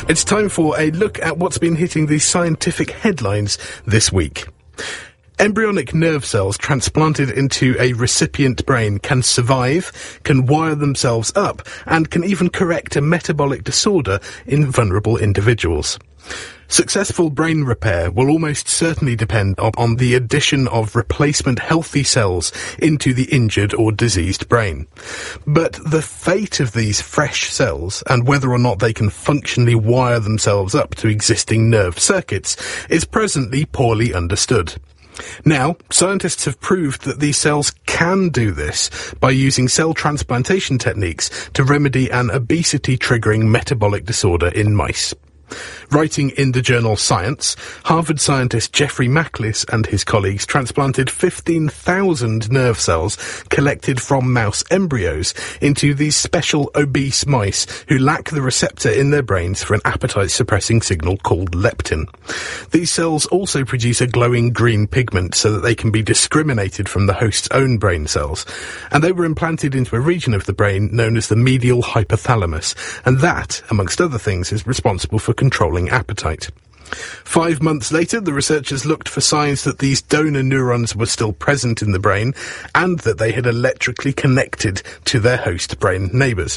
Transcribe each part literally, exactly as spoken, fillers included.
It's time for a look at what's been hitting the scientific headlines this week. Embryonic nerve cells transplanted into a recipient brain can survive, can wire themselves up, and can even correct a metabolic disorder in vulnerable individuals. Successful brain repair will almost certainly depend on the addition of replacement healthy cells into the injured or diseased brain. But the fate of these fresh cells, and whether or not they can functionally wire themselves up to existing nerve circuits, is presently poorly understood. Now, scientists have proved that these cells can do this by using cell transplantation techniques to remedy an obesity-triggering metabolic disorder in mice. Writing in the journal Science, Harvard scientist Jeffrey Macklis and his colleagues transplanted fifteen thousand nerve cells collected from mouse embryos into these special obese mice who lack the receptor in their brains for an appetite-suppressing signal called leptin. These cells also produce a glowing green pigment so that they can be discriminated from the host's own brain cells, and they were implanted into a region of the brain known as the medial hypothalamus, and that, amongst other things, is responsible for controlling appetite. Five months later, the researchers looked for signs that these donor neurons were still present in the brain and that they had electrically connected to their host brain neighbours.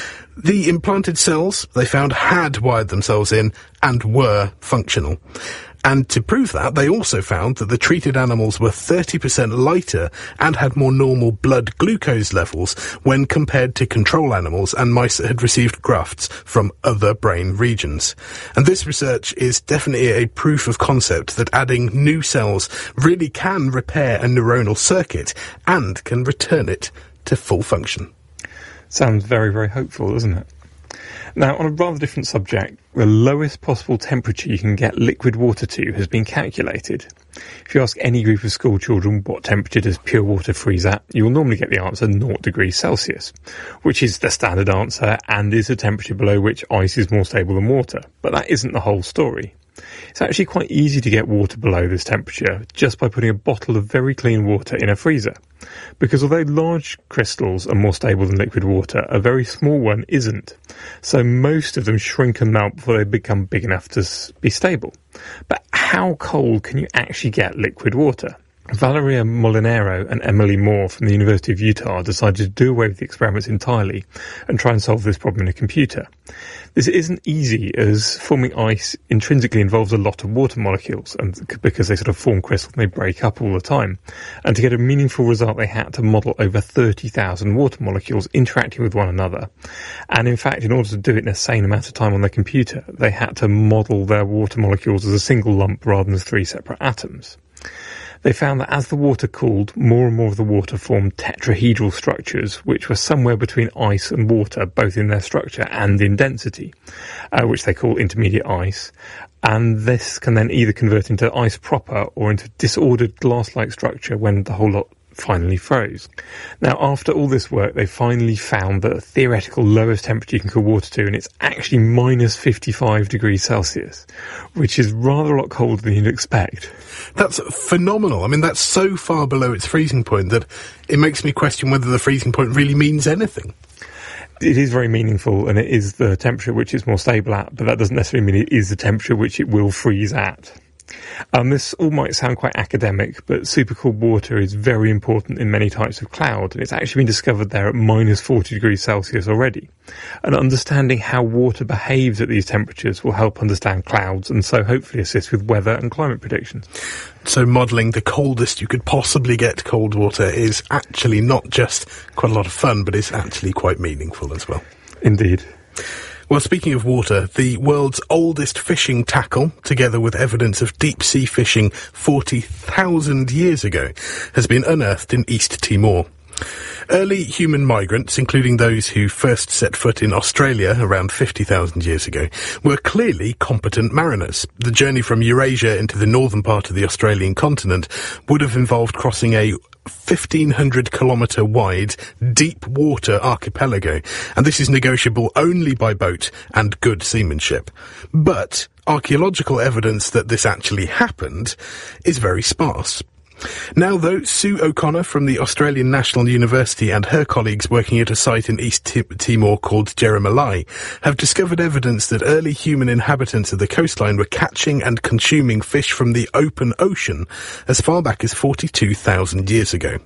The implanted cells, they found, had wired themselves in and were functional. And to prove that, they also found that the treated animals were thirty percent lighter and had more normal blood glucose levels when compared to control animals and mice that had received grafts from other brain regions. And this research is definitely a proof of concept that adding new cells really can repair a neuronal circuit and can return it to full function. Sounds very, very hopeful, doesn't it? Now, on a rather different subject, the lowest possible temperature you can get liquid water to has been calculated. If you ask any group of school children what temperature does pure water freeze at, you'll normally get the answer zero degrees Celsius, which is the standard answer and is a temperature below which ice is more stable than water. But that isn't the whole story. It's actually quite easy to get water below this temperature just by putting a bottle of very clean water in a freezer. Because although large crystals are more stable than liquid water, a very small one isn't. So most of them shrink and melt before they become big enough to be stable. But how cold can you actually get liquid water? Valeria Molinero and Emily Moore from the University of Utah decided to do away with the experiments entirely and try and solve this problem in a computer. This isn't easy, as forming ice intrinsically involves a lot of water molecules, and because they sort of form crystals and they break up all the time. And to get a meaningful result, they had to model over thirty thousand water molecules interacting with one another. And in fact, in order to do it in a sane amount of time on their computer, they had to model their water molecules as a single lump rather than as three separate atoms. They found that as the water cooled, more and more of the water formed tetrahedral structures, which were somewhere between ice and water, both in their structure and in density, uh, which they call intermediate ice. And this can then either convert into ice proper or into disordered glass-like structure when the whole lot finally froze. Now, after all this work, they finally found the theoretical lowest temperature you can cool water to, and it's actually minus fifty-five degrees Celsius, which is rather a lot colder than you'd expect. That's phenomenal. I mean, that's so far below its freezing point that it makes me question whether the freezing point really means anything. It is very meaningful, and it is the temperature which it's more stable at, but that doesn't necessarily mean it is the temperature which it will freeze at. Um, this all might sound quite academic, but supercooled water is very important in many types of cloud, and it's actually been discovered there at minus forty degrees Celsius already. And understanding how water behaves at these temperatures will help understand clouds, and so hopefully assist with weather and climate predictions. So modelling the coldest you could possibly get cold water is actually not just quite a lot of fun, but it's actually quite meaningful as well. Indeed. Well, speaking of water, the world's oldest fishing tackle, together with evidence of deep-sea fishing forty thousand years ago, has been unearthed in East Timor. Early human migrants, including those who first set foot in Australia around fifty thousand years ago, were clearly competent mariners. The journey from Eurasia into the northern part of the Australian continent would have involved crossing a fifteen hundred kilometre wide deep water archipelago, and this is negotiable only by boat and good seamanship. But archaeological evidence that this actually happened is very sparse. Now, though, Sue O'Connor from the Australian National University and her colleagues working at a site in East Tim- Timor called Jerimalai have discovered evidence that early human inhabitants of the coastline were catching and consuming fish from the open ocean as far back as forty-two thousand years ago.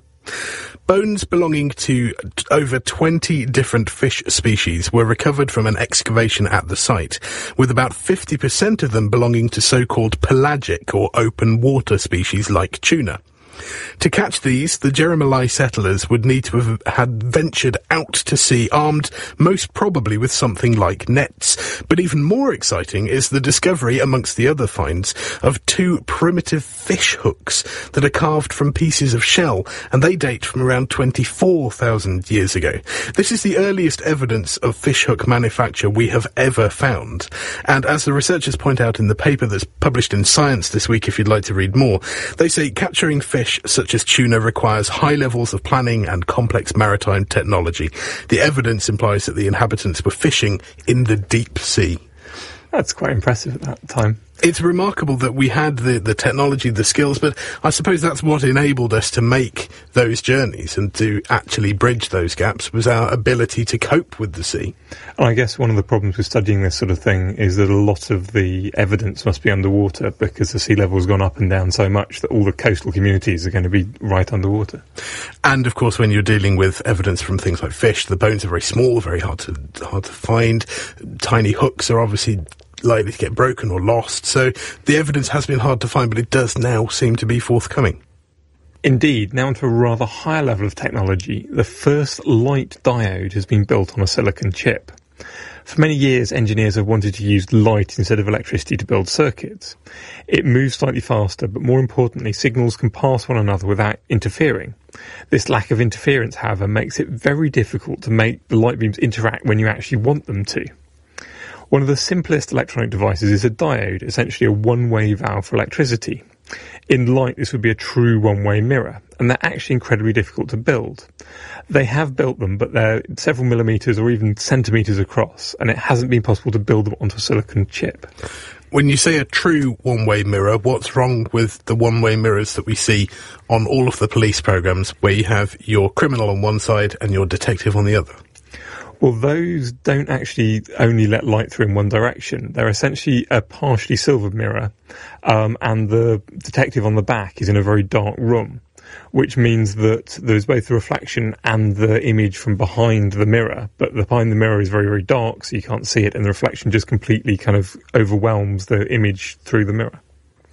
Bones belonging to t- over twenty different fish species were recovered from an excavation at the site, with about fifty percent of them belonging to so-called pelagic or open water species like tuna. To catch these, the Jerimalai settlers would need to have had ventured out to sea armed most probably with something like nets. But even more exciting is the discovery, amongst the other finds, of two primitive fish hooks that are carved from pieces of shell, and they date from around twenty-four thousand years ago. This is the earliest evidence of fish hook manufacture we have ever found. And as the researchers point out in the paper that's published in Science this week, if you'd like to read more, they say capturing fish such as tuna requires high levels of planning and complex maritime technology. The evidence implies that the inhabitants were fishing in the deep sea. That's quite impressive at that time. It's remarkable that we had the, the technology, the skills, but I suppose that's what enabled us to make those journeys and to actually bridge those gaps, was our ability to cope with the sea. And I guess one of the problems with studying this sort of thing is that a lot of the evidence must be underwater because the sea level's gone up and down so much that all the coastal communities are going to be right underwater. And of course, when you're dealing with evidence from things like fish, the bones are very small, very hard to hard to find. Tiny hooks are obviously likely to get broken or lost, so the evidence has been hard to find, but it does now seem to be forthcoming. Indeed, now onto a rather higher level of technology, the first light diode has been built on a silicon chip. For many years, engineers have wanted to use light instead of electricity to build circuits. It moves slightly faster, but more importantly, signals can pass one another without interfering. This lack of interference, however, makes it very difficult to make the light beams interact when you actually want them to. One of the simplest electronic devices is a diode, essentially a one-way valve for electricity. In light, this would be a true one-way mirror, and they're actually incredibly difficult to build. They have built them, but they're several millimetres or even centimetres across, and it hasn't been possible to build them onto a silicon chip. When you say a true one-way mirror, what's wrong with the one-way mirrors that we see on all of the police programmes, where you have your criminal on one side and your detective on the other? Well, those don't actually only let light through in one direction. They're essentially a partially silvered mirror, um, and the detective on the back is in a very dark room, which means that there's both the reflection and the image from behind the mirror, but the behind the mirror is very, very dark, so you can't see it, and the reflection just completely kind of overwhelms the image through the mirror.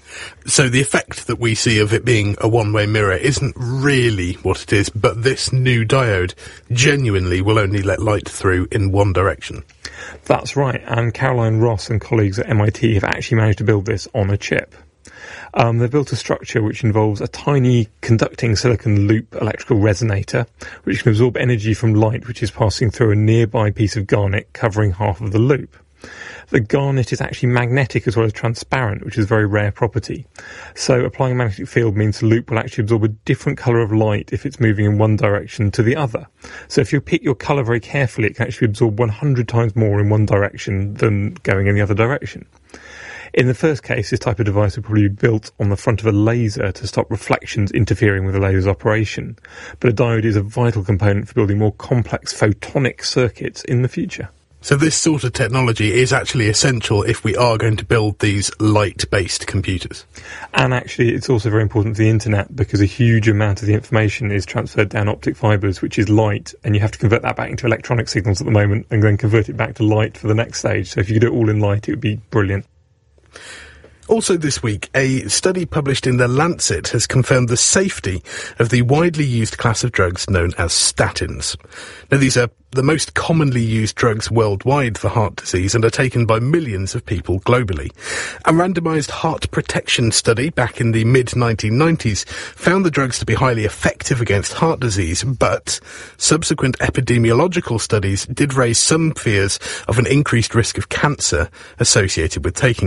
So the effect that we see of it being a one-way mirror isn't really what it is, but this new diode genuinely will only let light through in one direction. That's right, and Caroline Ross and colleagues at M I T have actually managed to build this on a chip. Um, they've built a structure which involves a tiny conducting silicon loop electrical resonator, which can absorb energy from light which is passing through a nearby piece of garnet covering half of the loop. The garnet is actually magnetic as well as transparent, which is a very rare property. So applying a magnetic field means the loop will actually absorb a different colour of light if it's moving in one direction to the other. So if you pick your colour very carefully, it can actually absorb one hundred times more in one direction than going in the other direction. In the first case, this type of device would probably be built on the front of a laser to stop reflections interfering with the laser's operation. But a diode is a vital component for building more complex photonic circuits in the future. So this sort of technology is actually essential if we are going to build these light-based computers. And actually, it's also very important for the internet because a huge amount of the information is transferred down optic fibres, which is light, and you have to convert that back into electronic signals at the moment and then convert it back to light for the next stage. So if you could do it all in light, it would be brilliant. Also this week, a study published in The Lancet has confirmed the safety of the widely used class of drugs known as statins. Now, these are the most commonly used drugs worldwide for heart disease and are taken by millions of people globally. A randomised heart protection study back in the mid nineteen nineties found the drugs to be highly effective against heart disease, but subsequent epidemiological studies did raise some fears of an increased risk of cancer associated with taking them.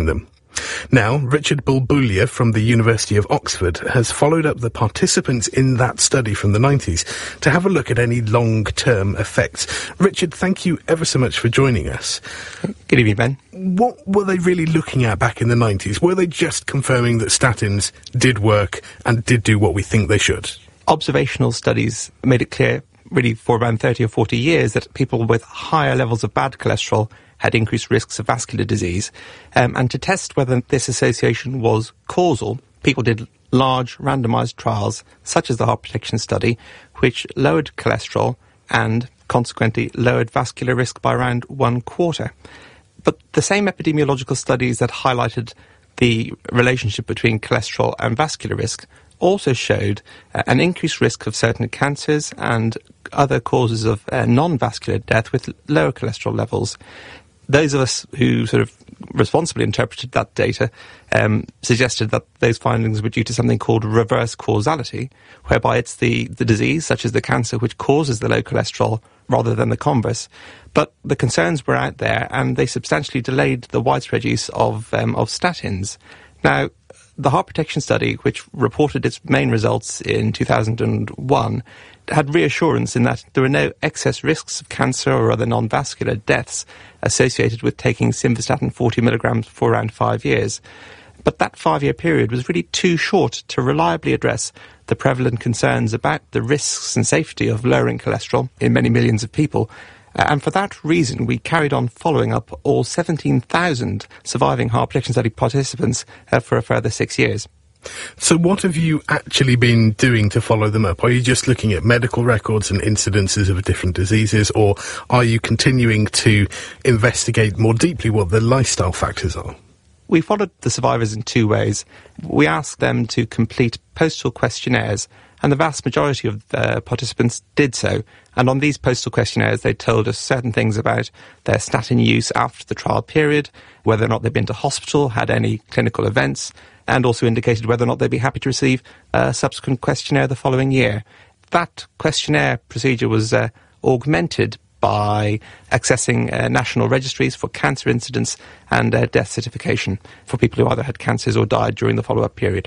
Now, Richard Bulbulia from the University of Oxford has followed up the participants in that study from the nineties to have a look at any long-term effects. Richard, thank you ever so much for joining us. Good evening, Ben. What were they really looking at back in the nineties? Were they just confirming that statins did work and did do what we think they should? Observational studies made it clear, really for around thirty or forty years, that people with higher levels of bad cholesterol had increased risks of vascular disease. Um, and to test whether this association was causal, people did large randomized trials, such as the heart protection study, which lowered cholesterol and consequently lowered vascular risk by around one quarter. But the same epidemiological studies that highlighted the relationship between cholesterol and vascular risk also showed uh, an increased risk of certain cancers and other causes of uh, non-vascular death with lower cholesterol levels. Those of us who sort of responsibly interpreted that data um, suggested that those findings were due to something called reverse causality, whereby it's the, the disease, such as the cancer, which causes the low cholesterol rather than the converse. But the concerns were out there, and they substantially delayed the widespread use of, um, of statins. Now, the heart protection study, which reported its main results in two thousand one, had reassurance in that there were no excess risks of cancer or other non-vascular deaths associated with taking simvastatin forty milligrams for around five years. But that five-year period was really too short to reliably address the prevalent concerns about the risks and safety of lowering cholesterol in many millions of people. Uh, and for that reason, we carried on following up all seventeen thousand surviving heart protection study participants uh, for a further six years. So what have you actually been doing to follow them up? Are you just looking at medical records and incidences of different diseases, or are you continuing to investigate more deeply what the lifestyle factors are? We followed the survivors in two ways. We asked them to complete postal questionnaires, and the vast majority of the participants did so. And on these postal questionnaires, they told us certain things about their statin use after the trial period, whether or not they'd been to hospital, had any clinical events, and also indicated whether or not they'd be happy to receive a subsequent questionnaire the following year. That questionnaire procedure was uh, augmented by accessing uh, national registries for cancer incidence and uh, death certification for people who either had cancers or died during the follow-up period.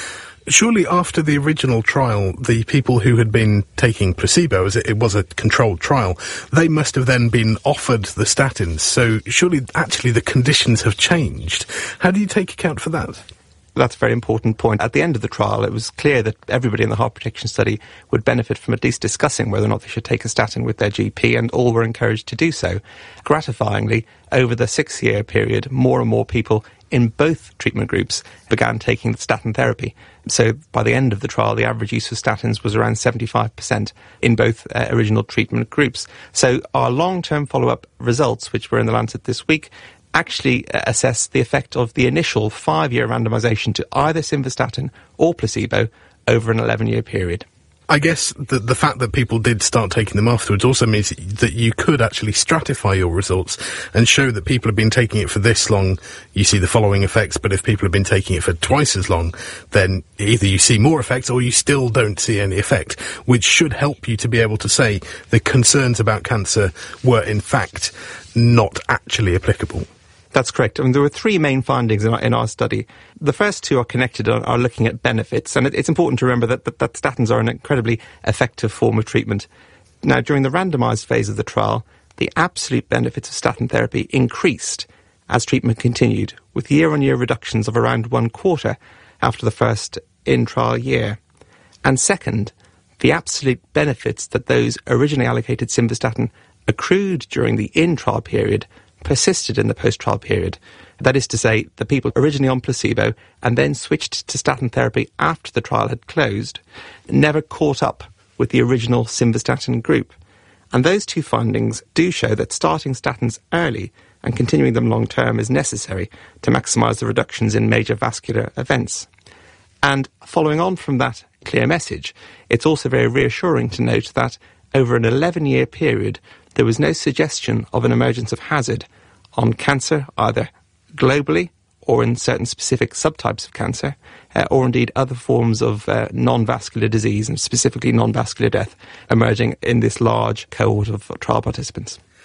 Surely after the original trial, the people who had been taking placebo, as it, it was a controlled trial, they must have then been offered the statins. So surely actually the conditions have changed. How do you take account for that? That's a very important point. At the end of the trial, it was clear that everybody in the heart protection study would benefit from at least discussing whether or not they should take a statin with their G P, and all were encouraged to do so. Gratifyingly, over the six-year period, more and more people in both treatment groups began taking statin therapy. So by the end of the trial, the average use of statins was around seventy-five percent in both uh, original treatment groups. So our long-term follow-up results, which were in the Lancet this week, actually uh, assess the effect of the initial five-year randomization to either simvastatin or placebo over an eleven-year period. I guess the, the fact that people did start taking them afterwards also means that you could actually stratify your results and show that people have been taking it for this long, you see the following effects, but if people have been taking it for twice as long, then either you see more effects or you still don't see any effect, which should help you to be able to say the concerns about cancer were in fact not actually applicable. That's correct. I mean, there were three main findings in our, in our study. The first two are connected, are, are looking at benefits, and it, it's important to remember that, that, that statins are an incredibly effective form of treatment. Now, during the randomized phase of the trial, the absolute benefits of statin therapy increased as treatment continued, with year-on-year reductions of around one quarter after the first in-trial year. And second, the absolute benefits that those originally allocated simvastatin accrued during the in-trial period persisted in the post-trial period. That is to say, the people originally on placebo and then switched to statin therapy after the trial had closed never caught up with the original simvastatin group. And those two findings do show that starting statins early and continuing them long-term is necessary to maximise the reductions in major vascular events. And following on from that clear message, it's also very reassuring to note that over an eleven-year period, there was no suggestion of an emergence of hazard on cancer, either globally or in certain specific subtypes of cancer, uh, or indeed other forms of uh, non-vascular disease, and specifically non-vascular death, emerging in this large cohort of trial participants.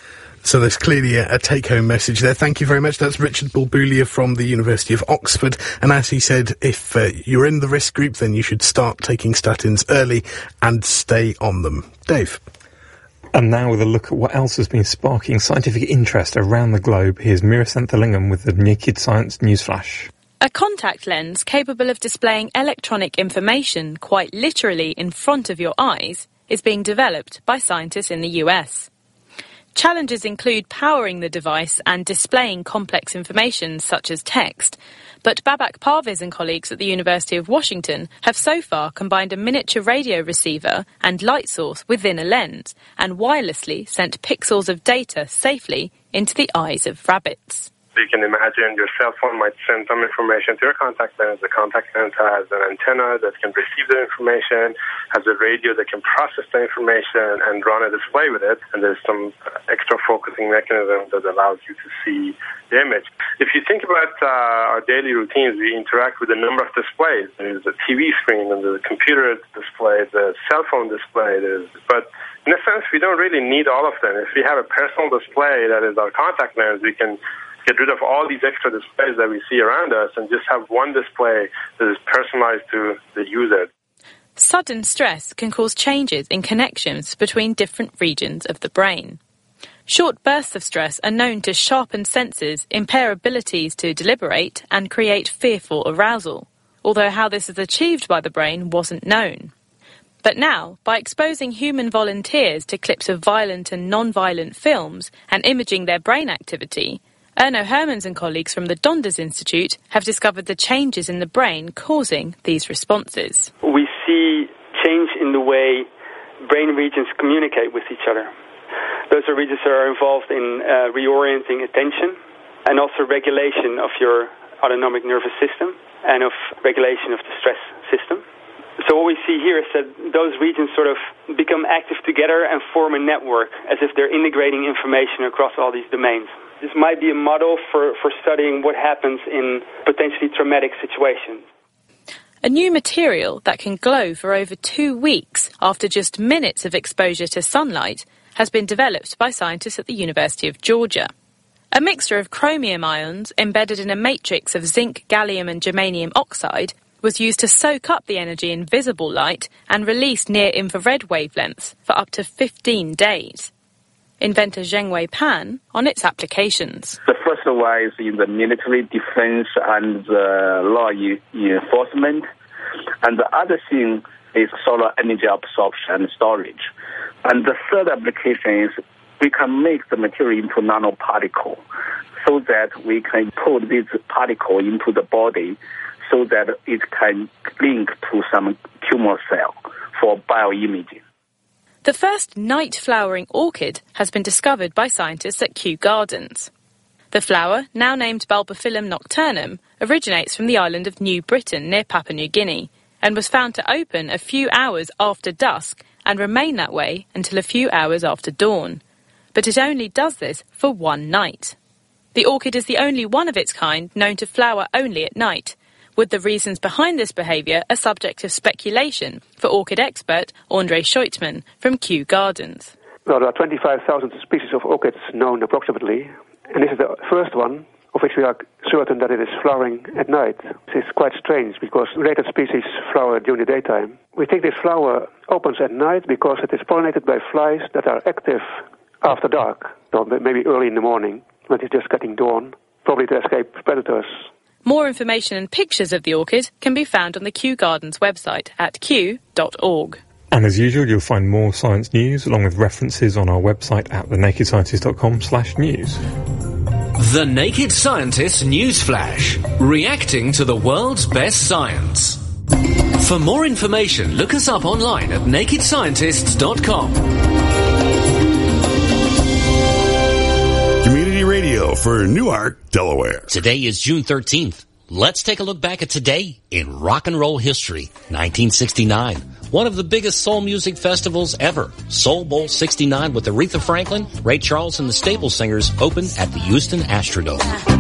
So there's clearly a, a take-home message there. Thank you very much. That's Richard Bulbulia from the University of Oxford. And as he said, if uh, you're in the risk group, then you should start taking statins early and stay on them. Dave? And now with a look at what else has been sparking scientific interest around the globe, here's Mira Santhalingam with the Naked Science Newsflash. A contact lens capable of displaying electronic information quite literally in front of your eyes is being developed by scientists in the U S. Challenges include powering the device and displaying complex information such as text, but Babak Parviz and colleagues at the University of Washington have so far combined a miniature radio receiver and light source within a lens and wirelessly sent pixels of data safely into the eyes of rabbits. You can imagine your cell phone might send some information to your contact lens. The contact lens has an antenna that can receive the information, has a radio that can process the information and run a display with it. And there's some extra focusing mechanism that allows you to see the image. If you think about uh, our daily routines, we interact with a number of displays. There's a T V screen and the computer display, the cell phone display. There's, but in a sense, we don't really need all of them. If we have a personal display that is our contact lens, we can get rid of all these extra displays that we see around us and just have one display that is personalized to the user. Sudden stress can cause changes in connections between different regions of the brain. Short bursts of stress are known to sharpen senses, impair abilities to deliberate, and create fearful arousal, although how this is achieved by the brain wasn't known. But now, by exposing human volunteers to clips of violent and non-violent films and imaging their brain activity, Erno Hermans and colleagues from the Donders Institute have discovered the changes in the brain causing these responses. We see change in the way brain regions communicate with each other. Those are regions that are involved in uh, reorienting attention and also regulation of your autonomic nervous system and of regulation of the stress system. So what we see here is that those regions sort of become active together and form a network, as if they're integrating information across all these domains. This might be a model for, for studying what happens in potentially traumatic situations. A new material that can glow for over two weeks after just minutes of exposure to sunlight has been developed by scientists at the University of Georgia. A mixture of chromium ions embedded in a matrix of zinc, gallium and germanium oxide was used to soak up the energy in visible light and release near-infrared wavelengths for up to fifteen days. Inventor Zhengwei Pan on its applications. The first one is in the military defense and the law enforcement. And the other thing is solar energy absorption and storage. And the third application is we can make the material into nanoparticle so that we can put this particle into the body so that it can link to some tumor cell for bioimaging. The first night-flowering orchid has been discovered by scientists at Kew Gardens. The flower, now named Bulbophyllum nocturnum, originates from the island of New Britain near Papua New Guinea and was found to open a few hours after dusk and remain that way until a few hours after dawn. But it only does this for one night. The orchid is the only one of its kind known to flower only at night, with the reasons behind this behaviour a subject of speculation for orchid expert André Scheutzmann from Kew Gardens. Well, there are twenty-five thousand species of orchids known approximately, and this is the first one of which we are certain that it is flowering at night. This is quite strange because related species flower during the daytime. We think this flower opens at night because it is pollinated by flies that are active after dark, or maybe early in the morning when it's just getting dawn, probably to escape predators. More information and pictures of the orchid can be found on the Kew Gardens website at kew dot org. And as usual, you'll find more science news along with references on our website at the naked scientist dot com slash news. The Naked Scientist Newsflash, reacting to the world's best science. For more information, look us up online at naked scientists dot com. Community radio for Newark, Delaware. Today is June thirteenth. Let's take a look back at today in rock and roll history. nineteen sixty-nine, one of the biggest soul music festivals ever. Soul Bowl sixty-nine with Aretha Franklin, Ray Charles, and the Staple Singers opened at the Houston Astrodome.